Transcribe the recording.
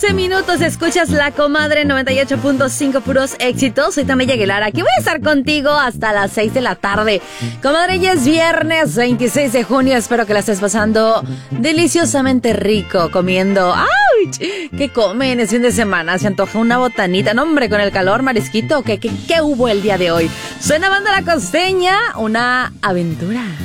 11 minutos, escuchas La Comadre 98.5, puros éxitos. Soy Tami Aguilar, aquí voy a estar contigo hasta las 6 de la tarde. Comadre, ya es viernes 26 de junio, espero que la estés pasando deliciosamente rico, comiendo. ¡Auch! ¿Qué comen? Es fin de semana, se antoja una botanita. No, hombre, con el calor, marisquito, ¿qué hubo el día de hoy? Suena Banda La Costeña, una aventura.